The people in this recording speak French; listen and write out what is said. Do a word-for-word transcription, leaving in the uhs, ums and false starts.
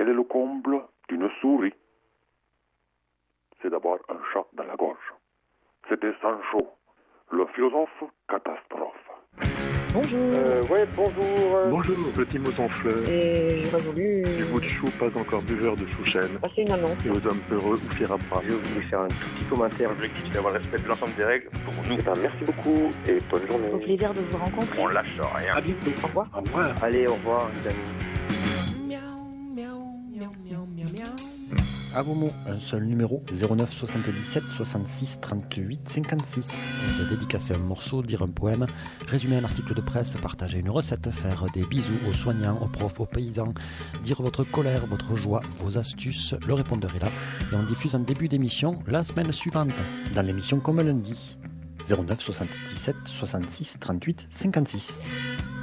est le comble d'une souris? C'est d'abord un chat dans la gorge. C'était Sancho, le philosophe catastrophe. Bonjour. Euh, ouais, bonjour. euh, Bonjour, petit mouton fleur. Et j'aurais voulu Du bout de chou, pas encore buveur de chou-chêne. passer une annonce. Et aux hommes peureux ou fiers à bras. Je voulais faire un tout petit commentaire. L'objectif, c'est d'avoir le respect de l'ensemble des règles pour nous. Eh ben, merci beaucoup et bonne journée. Au plaisir de vous rencontrer. On lâche rien. À bientôt. Au revoir. Au revoir. Allez, au revoir, les amis. À vos mots, un seul numéro, zéro neuf soixante-dix-sept soixante-six trente-huit cinquante-six. Osez dédicacer un morceau, dire un poème, résumer un article de presse, partager une recette, faire des bisous aux soignants, aux profs, aux paysans, dire votre colère, votre joie, vos astuces, le répondeur est là. Et on diffuse en début d'émission la semaine suivante, dans l'émission comme lundi. zéro neuf soixante-dix-sept soixante-six trente-huit cinquante-six.